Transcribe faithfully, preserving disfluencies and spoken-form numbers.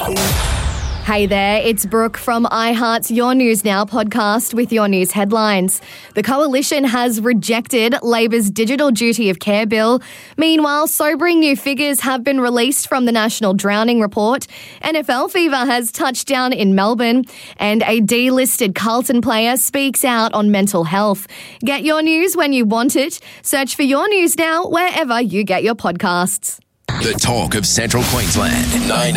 Hey there, it's Brooke from iHeart's Your News Now podcast with your news headlines. The Coalition has rejected Labor's Digital Duty of Care bill. Meanwhile, sobering new figures have been released from the National Drowning Report. N F L fever has touched down in Melbourne, and a delisted Carlton player speaks out on mental health. Get your news when you want it. Search for Your News Now wherever you get your podcasts. The talk of Central Queensland. nine